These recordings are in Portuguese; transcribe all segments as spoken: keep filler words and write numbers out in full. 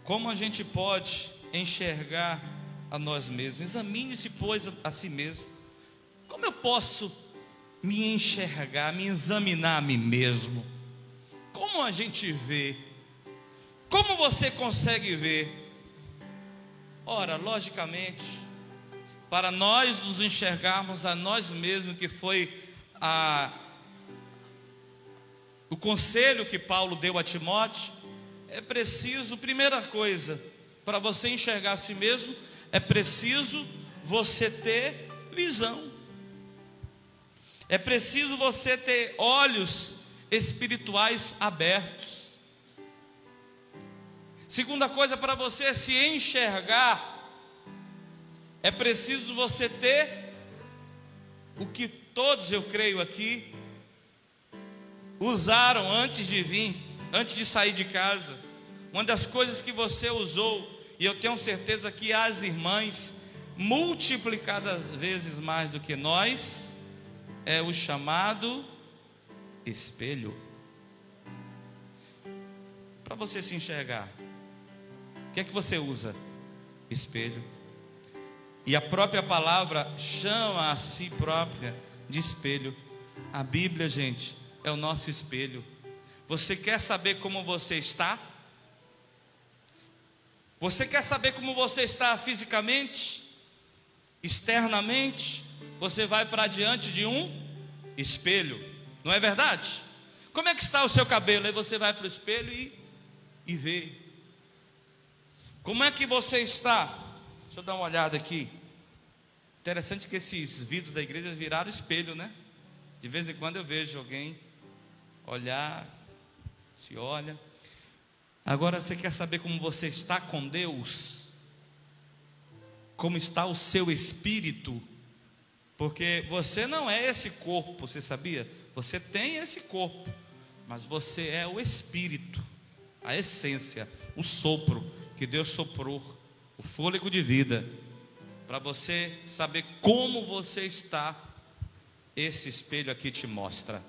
como a gente pode enxergar a nós mesmos. Examine-se, pois, a si mesmo. Como eu posso me enxergar, me examinar a mim mesmo? Como a gente vê? Como você consegue ver? Ora, logicamente, para nós nos enxergarmos a nós mesmos, que foi a, o conselho que Paulo deu a Timóteo, é preciso, primeira coisa, para você enxergar a si mesmo, é preciso você ter visão. É preciso você ter olhos espirituais abertos. Segunda coisa, para você se enxergar, é preciso você ter o que todos, eu creio aqui, usaram antes de vir, antes de sair de casa. Uma das coisas que você usou, e eu tenho certeza que as irmãs, multiplicadas vezes mais do que nós, é o chamado espelho. Para você se enxergar, o que é que você usa? Espelho. E a própria palavra chama a si própria de espelho. A Bíblia, gente, é o nosso espelho. Você quer saber como você está? Você quer saber como você está fisicamente, externamente? Você vai para diante de um espelho, não é verdade? Como é que está o seu cabelo? Aí você vai para o espelho e, e vê. Como é que você está? Deixa eu dar uma olhada aqui. Interessante que esses vidros da igreja viraram espelho, né? De vez em quando eu vejo alguém olhar, se olha. Agora você quer saber como você está com Deus? Como está o seu espírito? Porque você não é esse corpo, você sabia? Você tem esse corpo, mas você é o espírito, a essência, o sopro que Deus soprou, o fôlego de vida. Para você saber como você está, esse espelho aqui te mostra.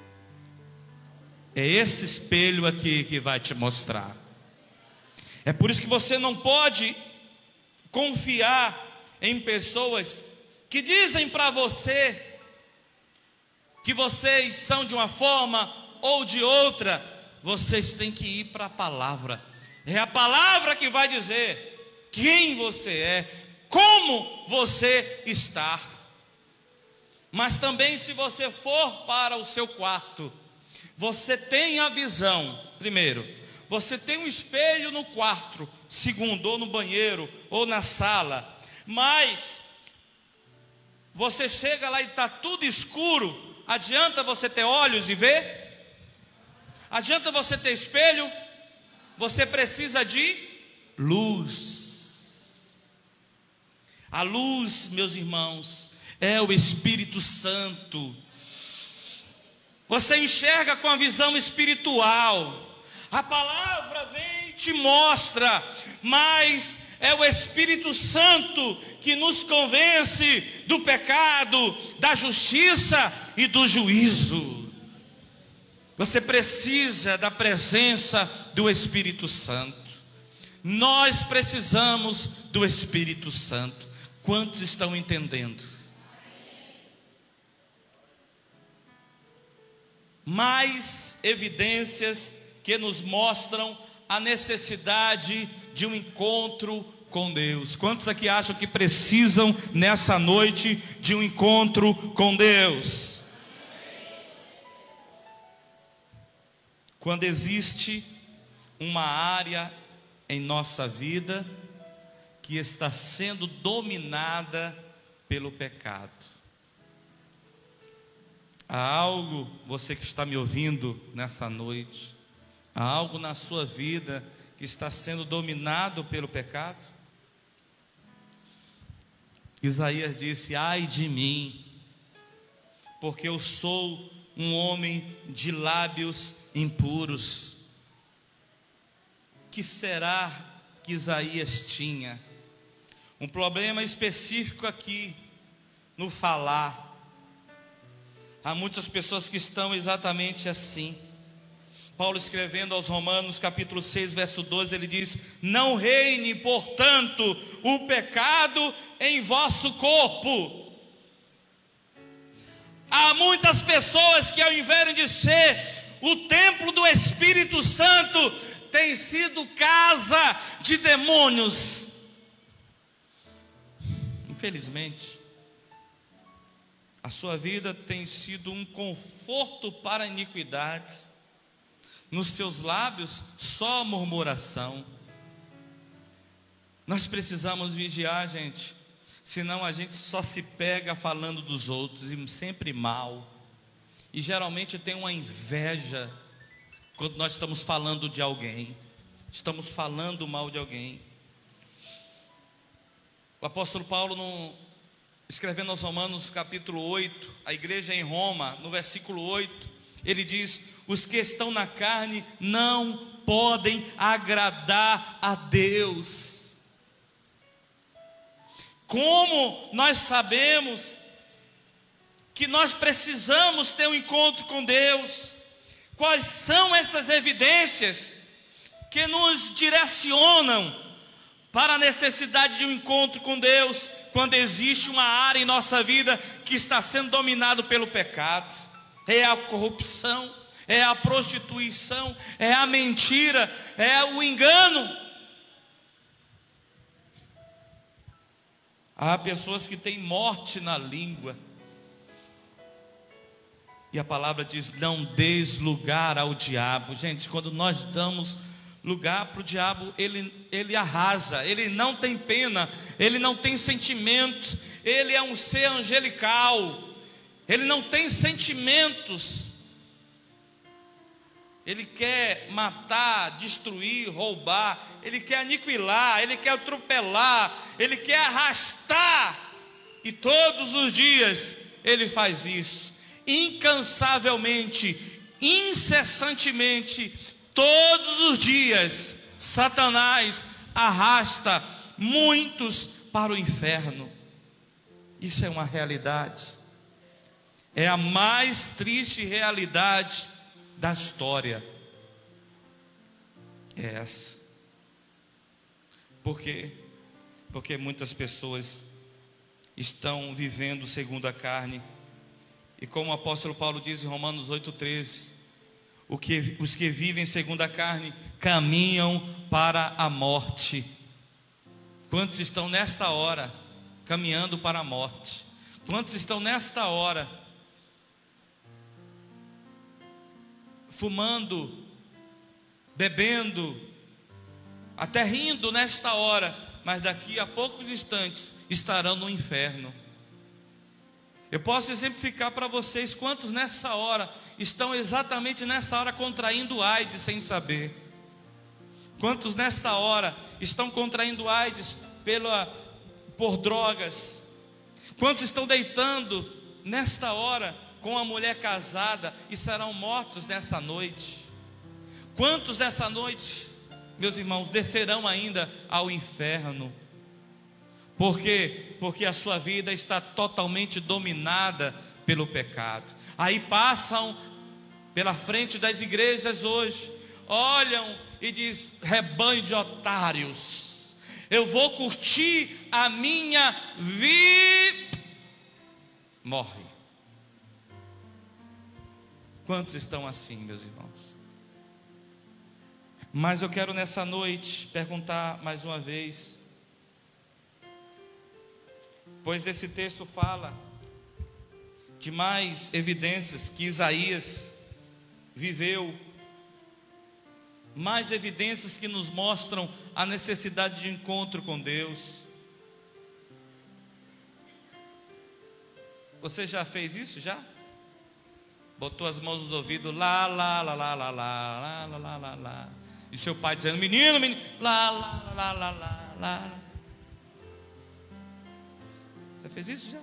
É esse espelho aqui que vai te mostrar. É por isso que você não pode confiar em pessoas que dizem para você que vocês são de uma forma ou de outra. Vocês têm que ir para a palavra. É a palavra que vai dizer quem você é, como você está. Mas também, se você for para o seu quarto, você tem a visão. Primeiro, você tem um espelho no quarto. Segundo, ou no banheiro, ou na sala. Mas você chega lá e está tudo escuro. Adianta você ter olhos e ver? Adianta você ter espelho? Você precisa de luz. A luz, meus irmãos, é o Espírito Santo. Você enxerga com a visão espiritual. A palavra vem e te mostra, mas é o Espírito Santo que nos convence do pecado, da justiça e do juízo. Você precisa da presença do Espírito Santo. Nós precisamos do Espírito Santo. Quantos estão entendendo? Mais evidências que nos mostram a necessidade de um encontro com Deus. Quantos aqui acham que precisam nessa noite de um encontro com Deus? Quando existe uma área em nossa vida que está sendo dominada pelo pecado. Há algo, você que está me ouvindo nessa noite, há algo na sua vida que está sendo dominado pelo pecado? Isaías disse: ai de mim, porque eu sou um homem de lábios impuros. Que será que Isaías tinha? Um problema específico aqui no falar. Há muitas pessoas que estão exatamente assim. Paulo escrevendo aos Romanos, capítulo seis, verso doze, ele diz: não reine, portanto, o pecado em vosso corpo. Há muitas pessoas que, ao invés de ser o templo do Espírito Santo, tem sido casa de demônios. Infelizmente, a sua vida tem sido um conforto para a iniquidade. Nos seus lábios só murmuração. Nós precisamos vigiar, gente, senão a gente só se pega falando dos outros e sempre mal. E geralmente tem uma inveja quando nós estamos falando de alguém, estamos falando mal de alguém. O apóstolo Paulo, no, escrevendo aos Romanos capítulo oito, a igreja em Roma, no versículo oito, ele diz: os que estão na carne não podem agradar a Deus. Como nós sabemos que nós precisamos ter um encontro com Deus? Quais são essas evidências que nos direcionam para a necessidade de um encontro com Deus, quando existe uma área em nossa vida que está sendo dominado pelo pecado? É a corrupção, é a prostituição, é a mentira, é o engano. Há pessoas que têm morte na língua, e a palavra diz: não deis lugar ao diabo. Gente, quando nós damos lugar para o diabo, ele, ele arrasa, ele não tem pena, ele não tem sentimentos, ele é um ser angelical, ele não tem sentimentos, ele quer matar, destruir, roubar, ele quer aniquilar, ele quer atropelar, ele quer arrastar, e todos os dias ele faz isso, incansavelmente, incessantemente. Todos os dias Satanás arrasta muitos para o inferno. Isso é uma realidade, é a mais triste realidade da história. É essa. Por quê? Porque muitas pessoas estão vivendo segundo a carne, e como o apóstolo Paulo diz em Romanos oito, treze, o que, os que vivem segundo a carne caminham para a morte. Quantos estão nesta hora caminhando para a morte? Quantos estão nesta hora fumando, bebendo, até rindo nesta hora, mas daqui a poucos instantes estarão no inferno? Eu posso exemplificar para vocês quantos nessa hora estão exatamente nessa hora contraindo AIDS sem saber. Quantos nesta hora estão contraindo AIDS pela, por drogas. Quantos estão deitando nesta hora com a mulher casada e serão mortos nessa noite. Quantos dessa noite, meus irmãos, descerão ainda ao inferno? Por quê? Porque a sua vida está totalmente dominada pelo pecado. Aí passam pela frente das igrejas hoje, olham e diz: rebanho de otários, eu vou curtir a minha vida. Morre. Quantos estão assim, meus irmãos? Mas eu quero nessa noite perguntar mais uma vez, pois esse texto fala de mais evidências que Isaías viveu, mais evidências que nos mostram a necessidade de encontro com Deus. Você já fez isso? Já? Botou as mãos nos ouvidos, lá, lá, lá, lá, lá, lá, lá, lá, lá, lá. E seu pai dizendo: menino, menino, lá, lá, lá, lá, lá, lá. Você fez isso já?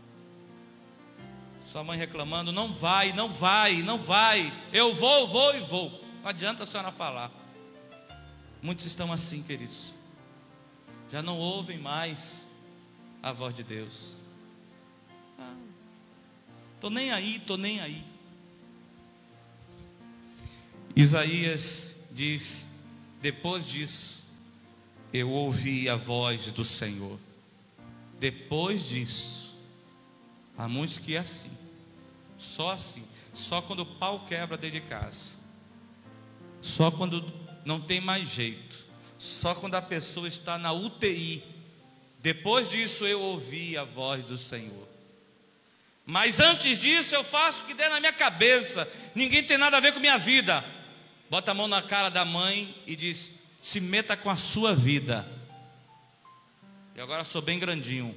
Sua mãe reclamando: não vai, não vai, não vai. Eu vou, vou e vou. Não adianta a senhora falar. Muitos estão assim, queridos. Já não ouvem mais a voz de Deus. Ah, tô nem aí, tô nem aí. Isaías diz: depois disso, eu ouvi a voz do Senhor. Depois disso, há muitos que é assim, só assim, só quando o pau quebra dentro de casa, só quando não tem mais jeito, só quando a pessoa está na U T I. Depois disso eu ouvi a voz do Senhor. Mas antes disso eu faço o que der na minha cabeça, ninguém tem nada a ver com minha vida. Bota a mão na cara da mãe e diz: se meta com a sua vida. E agora sou bem grandinho.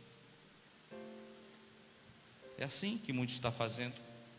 É assim que muitos estão fazendo.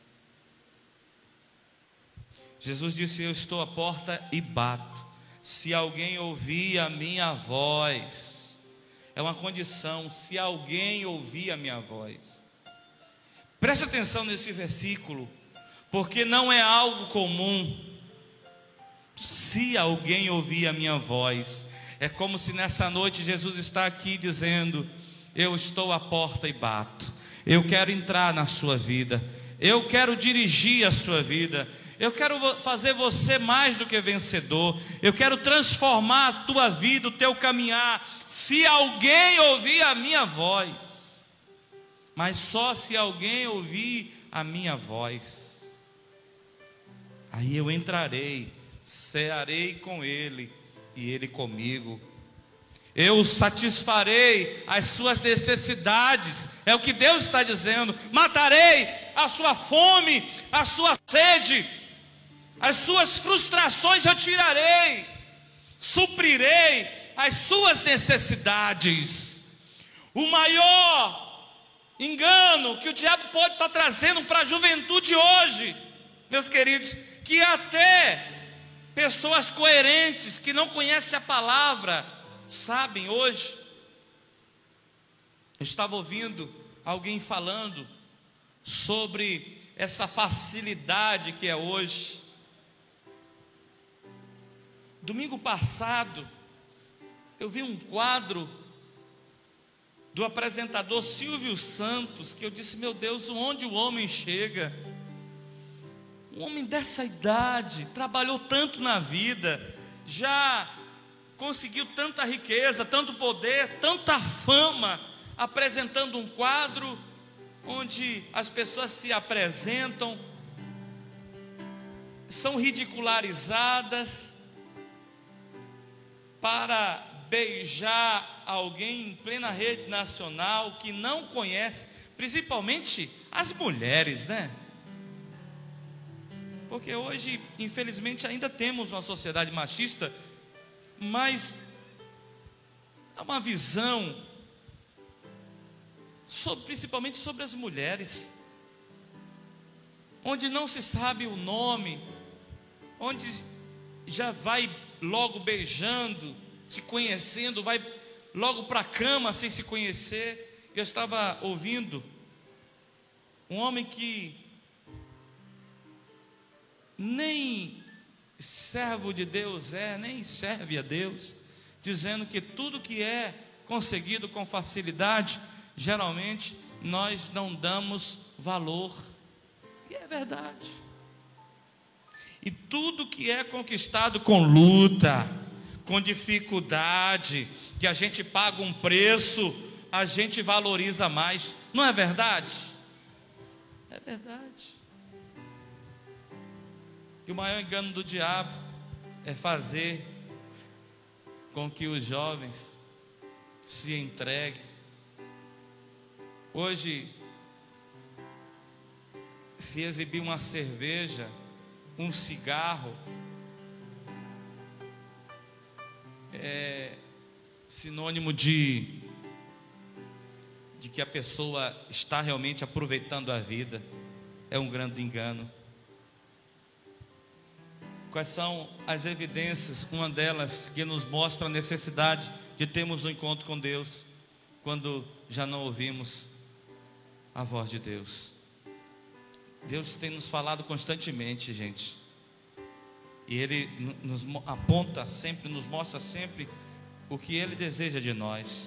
Jesus disse: eu estou à porta e bato. Se alguém ouvir a minha voz, é uma condição, se alguém ouvir a minha voz. Preste atenção nesse versículo, porque não é algo comum. Se alguém ouvir a minha voz, é como se nessa noite Jesus está aqui dizendo: eu estou à porta e bato. Eu quero entrar na sua vida, eu quero dirigir a sua vida, eu quero fazer você mais do que vencedor, eu quero transformar a tua vida, o teu caminhar. Se alguém ouvir a minha voz, mas só se alguém ouvir a minha voz, aí eu entrarei, cearei com ele e ele comigo. Eu satisfarei as suas necessidades, é o que Deus está dizendo. Matarei a sua fome, a sua sede, as suas frustrações eu tirarei, suprirei as suas necessidades. O maior engano que o diabo pode estar trazendo para a juventude hoje, meus queridos, que até pessoas coerentes, que não conhecem a palavra, sabem hoje. Eu estava ouvindo alguém falando sobre essa facilidade que é hoje. Domingo passado, eu vi um quadro do apresentador Silvio Santos, que eu disse: meu Deus, onde o homem chega? Um homem dessa idade, trabalhou tanto na vida, já conseguiu tanta riqueza, tanto poder, tanta fama, apresentando um quadro onde as pessoas se apresentam, são ridicularizadas para beijar alguém em plena rede nacional que não conhece, principalmente as mulheres, né? Porque hoje, infelizmente, ainda temos uma sociedade machista, mas há uma visão, sobre, principalmente sobre as mulheres, onde não se sabe o nome, onde já vai logo beijando, se conhecendo, vai logo para a cama sem se conhecer. Eu estava ouvindo um homem que nem servo de Deus é, nem serve a Deus, dizendo que tudo que é conseguido com facilidade, geralmente nós não damos valor. E é verdade. E tudo que é conquistado com luta, com dificuldade, que a gente paga um preço, a gente valoriza mais. Não é verdade? É verdade. E o maior engano do diabo é fazer com que os jovens se entreguem. Hoje, se exibir uma cerveja, um cigarro, é sinônimo de, de que a pessoa está realmente aproveitando a vida. É um grande engano. Quais são as evidências? Uma delas que nos mostra a necessidade de termos um encontro com Deus, quando já não ouvimos a voz de Deus. Deus tem nos falado constantemente, gente, e Ele nos aponta sempre, nos mostra sempre o que Ele deseja de nós.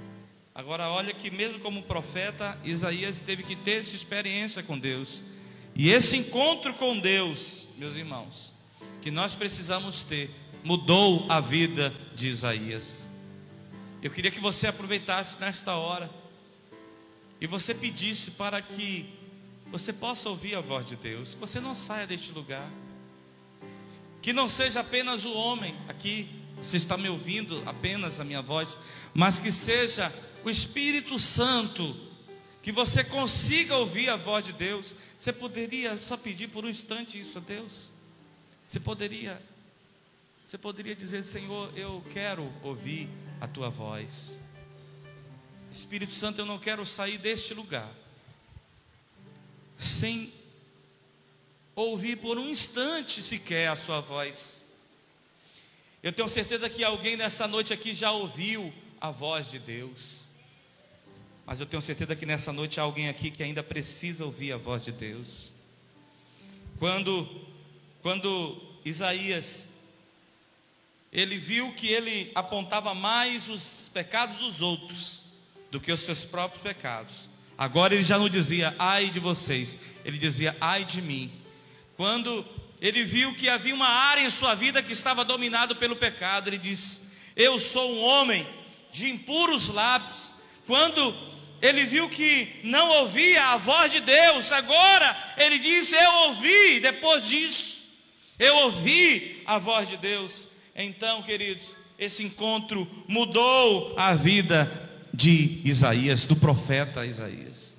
Agora olha que mesmo como profeta, Isaías teve que ter essa experiência com Deus, E esse encontro com Deus, meus irmãos, que nós precisamos ter, mudou a vida de Isaías. Eu queria que você aproveitasse nesta hora e você pedisse para que você possa ouvir a voz de Deus, que você não saia deste lugar, que não seja apenas o homem aqui, você está me ouvindo apenas a minha voz, mas que seja o Espírito Santo, que você consiga ouvir a voz de Deus. Você poderia só pedir por um instante isso a Deus? Você poderia, você poderia dizer: Senhor, eu quero ouvir a tua voz. Espírito Santo, eu não quero sair deste lugar sem ouvir por um instante sequer a sua voz. Eu tenho certeza que alguém nessa noite aqui já ouviu a voz de Deus, mas eu tenho certeza que nessa noite há alguém aqui que ainda precisa ouvir a voz de Deus. Quando, quando Isaías, ele viu que ele apontava mais os pecados dos outros do que os seus próprios pecados. Agora ele já não dizia ai de vocês, ele dizia ai de mim. Quando ele viu que havia uma área em sua vida que estava dominado pelo pecado, ele disse: eu sou um homem de impuros lábios. Quando ele viu que não ouvia a voz de Deus, agora ele disse: eu ouvi. Depois disso, eu ouvi a voz de Deus. Então, queridos, esse encontro mudou a vida de Isaías, do profeta Isaías.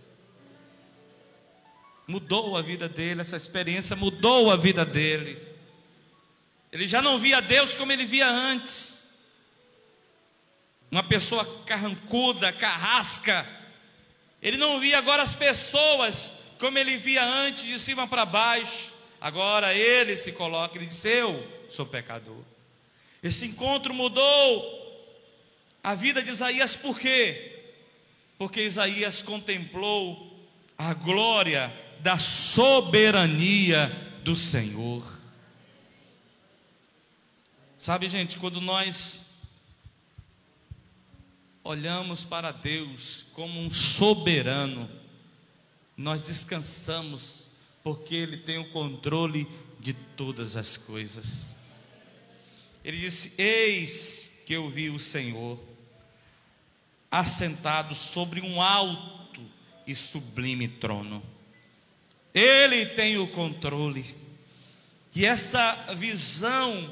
Mudou a vida dele, essa experiência mudou a vida dele. Ele já não via Deus como ele via antes, uma pessoa carrancuda, carrasca. Ele não via agora as pessoas como ele via antes, de cima para baixo. Agora ele se coloca, ele diz: eu sou pecador. Esse encontro mudou a vida de Isaías. Por quê? Porque Isaías contemplou a glória da soberania do Senhor. Sabe, gente, quando nós olhamos para Deus como um soberano, nós descansamos, porque Ele tem o controle de todas as coisas. Ele disse: eis que eu vi o Senhor assentado sobre um alto e sublime trono. Ele tem o controle. E essa visão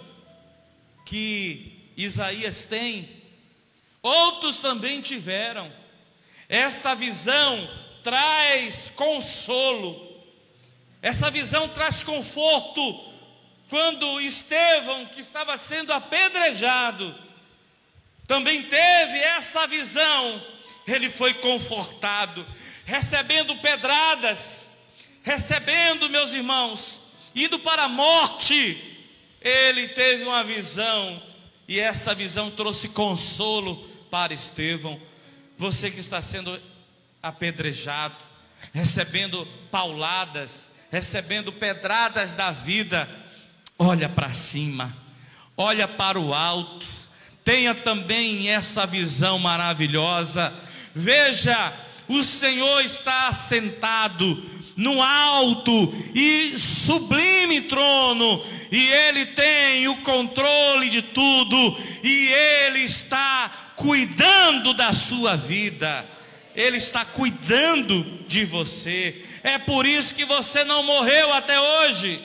que Isaías tem, outros também tiveram. Essa visão traz consolo, essa visão traz conforto. Quando Estevão, que estava sendo apedrejado, também teve essa visão, ele foi confortado, recebendo pedradas, recebendo, meus irmãos, indo para a morte, ele teve uma visão, e essa visão trouxe consolo para Estevão. Você que está sendo apedrejado, recebendo pauladas, recebendo pedradas da vida, olha para cima, olha para o alto, tenha também essa visão maravilhosa. Veja, o Senhor está assentado no alto e sublime trono, e Ele tem o controle de tudo, e Ele está cuidando da sua vida, Ele está cuidando de você. É por isso que você não morreu até hoje,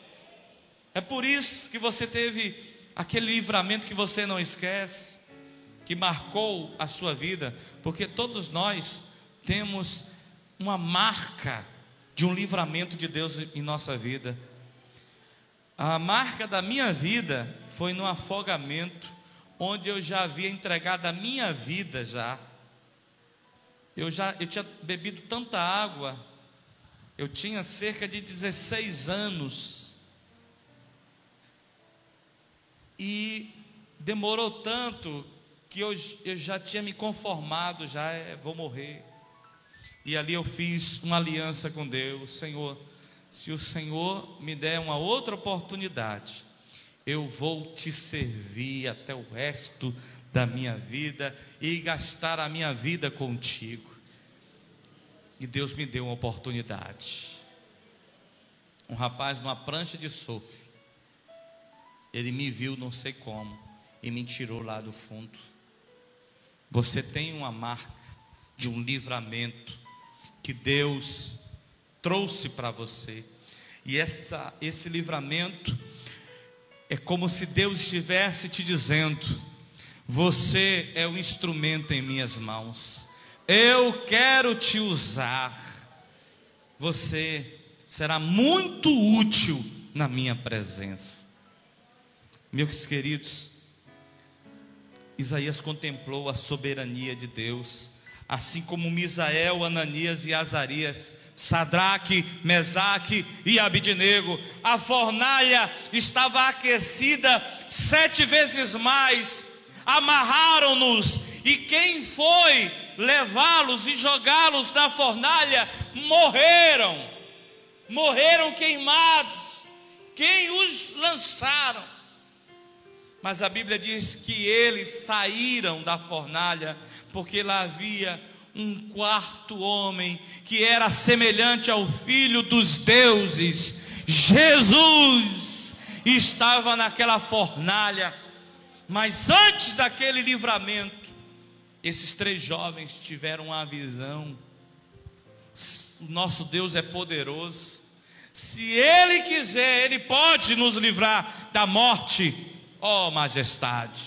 é por isso que você teve aquele livramento que você não esquece, que marcou a sua vida, porque todos nós temos uma marca de um livramento de Deus em nossa vida. A marca da minha vida foi no afogamento, onde eu já havia entregado a minha vida já. Eu já eu tinha bebido tanta água, eu tinha cerca de dezesseis anos, e demorou tanto que eu, eu já tinha me conformado, já é, vou morrer. E ali eu fiz uma aliança com Deus: Senhor, se o Senhor me der uma outra oportunidade, eu vou te servir até o resto da minha vida e gastar a minha vida contigo. E Deus me deu uma oportunidade. um rapaz numa prancha de surf. Ele me viu, não sei como, e me tirou lá do fundo. Você tem uma marca de um livramento que Deus trouxe para você. E essa, esse livramento é como se Deus estivesse te dizendo: você é o instrumento em minhas mãos, eu quero te usar, você será muito útil na minha presença. Meus queridos, Isaías contemplou a soberania de Deus, assim como Misael, Ananias e Azarias, Sadraque, Mesaque e Abidnego. A fornalha estava aquecida sete vezes mais, amarraram-nos, e quem foi levá-los e jogá-los na fornalha, morreram, morreram queimados. Quem os lançaram? Mas a Bíblia diz que eles saíram da fornalha, porque lá havia um quarto homem, que era semelhante ao Filho dos deuses. Jesus estava naquela fornalha. Mas antes daquele livramento, esses três jovens tiveram uma visão. O nosso Deus é poderoso. Se Ele quiser, Ele pode nos livrar da morte. Ó majestade.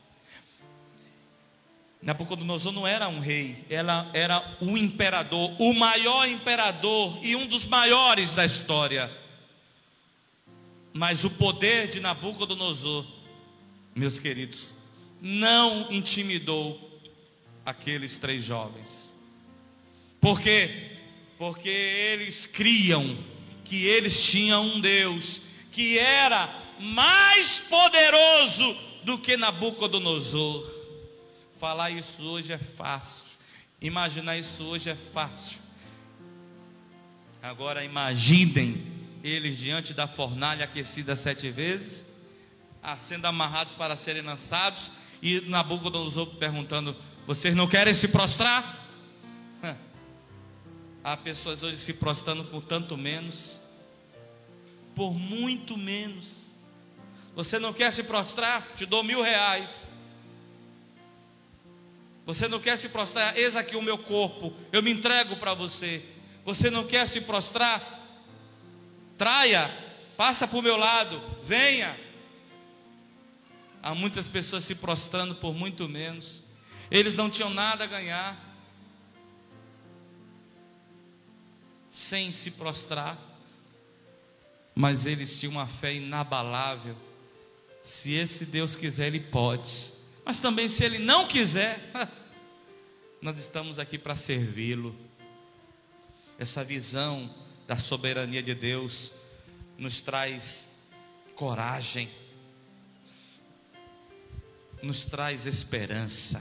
Nabucodonosor não era um rei, ela era o imperador, o maior imperador e um dos maiores da história. Mas o poder de Nabucodonosor, meus queridos, não intimidou aqueles três jovens. Por quê? Porque eles criam que eles tinham um Deus que era mais poderoso do que Nabucodonosor. Falar isso hoje é fácil, imaginar isso hoje é fácil. Agora imaginem eles diante da fornalha aquecida sete vezes, sendo amarrados para serem lançados, e Nabucodonosor perguntando: vocês não querem se prostrar? Há pessoas hoje se prostrando por tanto menos, por muito menos. Você não quer se prostrar? Te dou mil reais. Você não quer se prostrar? Eis aqui o meu corpo, eu me entrego para você. Você não quer se prostrar? Traia, passa para o meu lado, venha. Há muitas pessoas se prostrando por muito menos. Eles não tinham nada a ganhar sem se prostrar, mas eles tinham uma fé inabalável. Se esse Deus quiser, Ele pode. Mas também se Ele não quiser, nós estamos aqui para servi-lo. Essa visão da soberania de Deus nos traz coragem, nos traz esperança.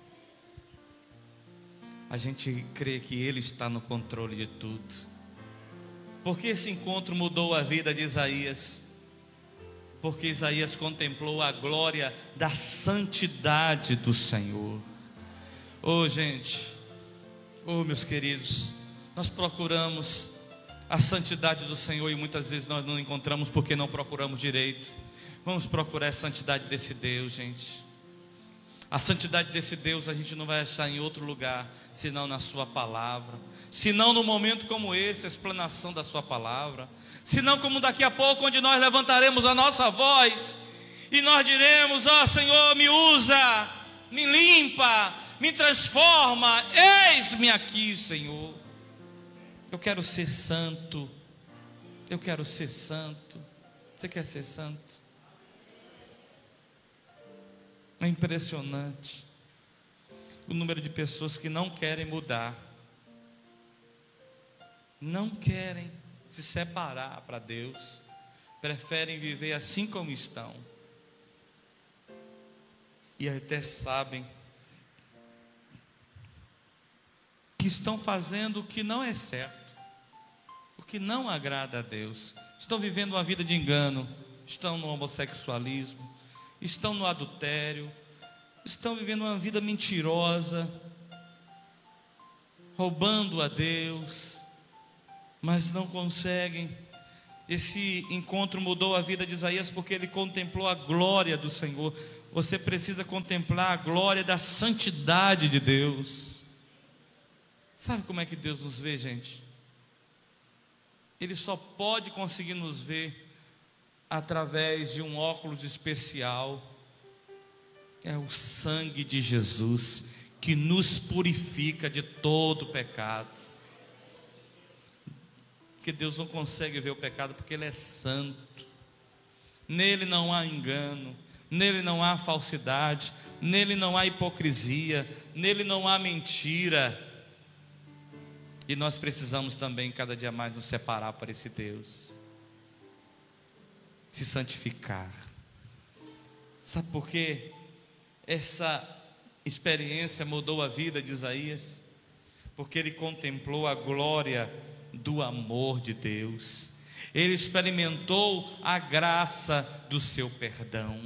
A gente crê que Ele está no controle de tudo. Porque esse encontro mudou a vida de Isaías? Porque Isaías contemplou a glória da santidade do Senhor. Oh, gente, oh, meus queridos, nós procuramos a santidade do Senhor e muitas vezes nós não encontramos porque não procuramos direito. Vamos procurar a santidade desse Deus, gente. A santidade desse Deus a gente não vai achar em outro lugar, senão na sua palavra, senão no momento como esse, a explanação da sua palavra, senão como daqui a pouco, onde nós levantaremos a nossa voz e nós diremos: ó Senhor, me usa, me limpa, me transforma, eis-me aqui, Senhor. Eu quero ser santo, eu quero ser santo. Você quer ser santo? É impressionante o número de pessoas que não querem mudar, não querem se separar para Deus, preferem viver assim como estão, e até sabem que estão fazendo o que não é certo, o que não agrada a Deus. Estão vivendo uma vida de engano, estão no homossexualismo, estão no adultério, estão vivendo uma vida mentirosa, roubando a Deus, mas não conseguem Esse encontro mudou a vida de Isaías porque ele contemplou a glória do Senhor. Você precisa contemplar a glória da santidade de Deus. Sabe como é que Deus nos vê, gente? Ele só pode conseguir nos ver através de um óculos especial. É o sangue de Jesus que nos purifica de todo pecado. Porque Deus não consegue ver o pecado porque Ele é santo. Nele não há engano, nele não há falsidade, nele não há hipocrisia, nele não há mentira. E nós precisamos também cada dia mais nos separar para esse Deus, se santificar. Sabe por quê? Essa experiência mudou a vida de Isaías, porque ele contemplou a glória do amor de Deus. Ele experimentou a graça do seu perdão.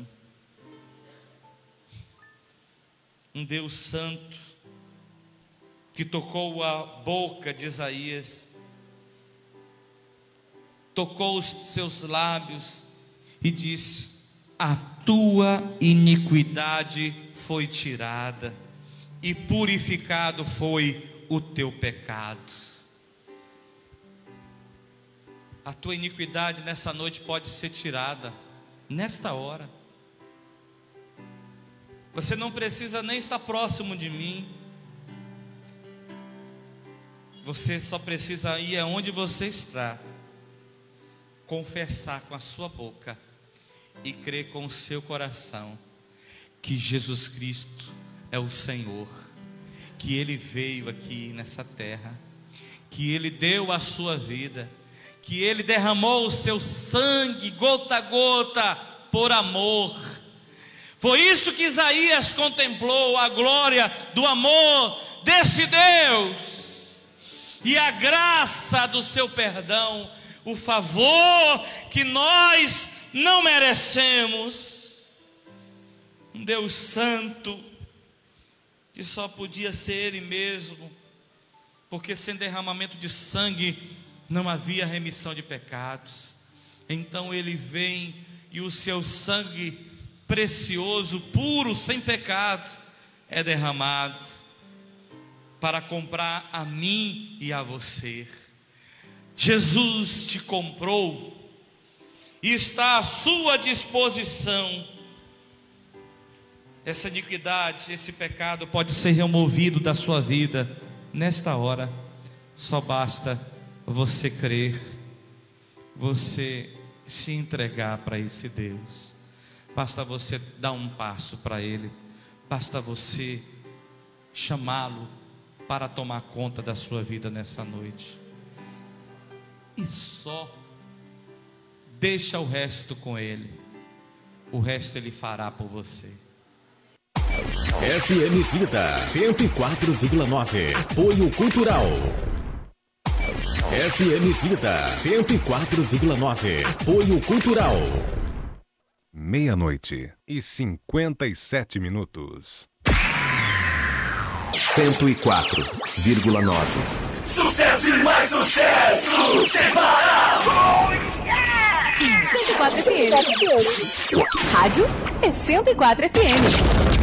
Um Deus santo que tocou a boca de Isaías, tocou os seus lábios e disse: a tua iniquidade foi tirada e purificado foi o teu pecado. A tua iniquidade nessa noite pode ser tirada, nesta hora. Você não precisa nem estar próximo de mim. Você só precisa ir aonde você está, confessar com a sua boca e crer com o seu coração que Jesus Cristo é o Senhor, que Ele veio aqui nessa terra, que Ele deu a sua vida, que Ele derramou o seu sangue gota a gota por amor. Foi isso que Isaías contemplou, a glória do amor desse Deus e a graça do seu perdão, o favor que nós não merecemos. Um Deus santo que só podia ser Ele mesmo, porque sem derramamento de sangue não havia remissão de pecados. Então Ele vem e o seu sangue precioso, puro, sem pecado, é derramado para comprar a mim e a você. Jesus te comprou e está à sua disposição. Essa iniquidade, esse pecado pode ser removido da sua vida nesta hora. Só basta você crer, você se entregar para esse Deus. Basta você dar um passo para Ele, basta você chamá-lo para tomar conta da sua vida nessa noite. E só deixa o resto com Ele, o resto Ele fará por você. F M Vida cento e quatro vírgula nove, apoio cultural. F M Vida cento e quatro vírgula nove, apoio cultural. Meia-noite e cinquenta e sete minutos. cento e quatro vírgula nove. Sucesso e mais sucesso! Sem parar! cento e quatro F M. Rádio é cento e quatro F M.